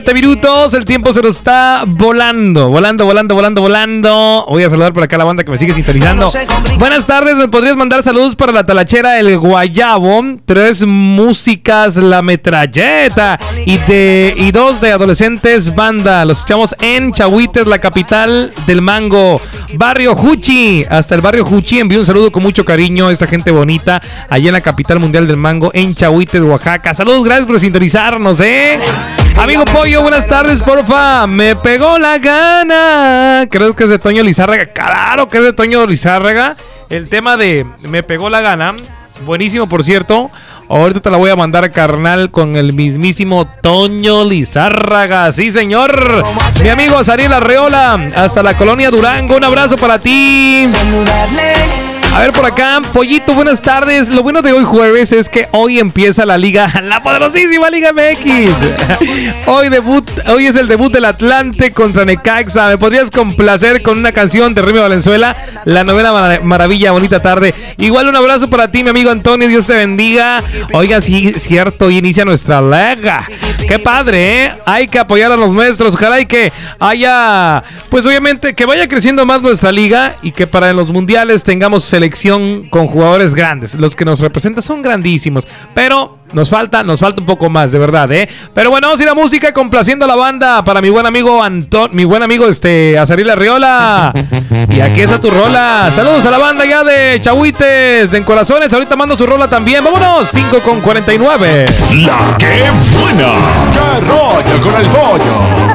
Minutos, el tiempo se nos está volando. Voy a saludar por acá a la banda que me sigue sintonizando. Buenas tardes, ¿me podrías mandar saludos para la talachera El Guayabo? 3 músicas La Metralleta y 2 de Adolescentes Banda. Los escuchamos en Chahuites, la capital del mango, Barrio Juchi. Hasta el Barrio Juchi envío un saludo con mucho cariño a esta gente bonita allá en la capital mundial del mango, en Chahuites, Oaxaca. Saludos, gracias por sintonizarnos, Amigo Pollo, buenas tardes, porfa. Me pegó la gana. ¿Crees que es de Toño Lizárraga? Claro que es de Toño Lizárraga. El tema de Me pegó la gana. Buenísimo, por cierto. Ahorita te la voy a mandar, carnal, con el mismísimo Toño Lizárraga. Sí, señor. Mi amigo Azariel Arreola, hasta la colonia Durango. Un abrazo para ti. A ver, por acá, Pollito, buenas tardes. Lo bueno de hoy jueves es que hoy empieza la liga, la poderosísima Liga MX. Hoy es el debut del Atlante contra Necaxa. ¿Me podrías complacer con una canción de Remy Valenzuela? La novena maravilla, bonita tarde. Igual un abrazo para ti, mi amigo Antonio, Dios te bendiga. Oiga, sí, cierto, hoy inicia nuestra liga. Qué padre, Hay que apoyar a los nuestros. Ojalá y que haya, pues obviamente, que vaya creciendo más nuestra liga y que para los mundiales tengamos selección con jugadores grandes. Los que nos representan son grandísimos, pero nos falta un poco más, de verdad, Pero bueno, vamos a ir a música complaciendo a la banda para mi buen amigo Azariel Arriola. Y aquí está tu rola. Saludos a la banda ya de Chahuites, de En Corazones. Ahorita mando su rola también. Vámonos, 5:49. La que buena. ¡Qué rollo con el pollo!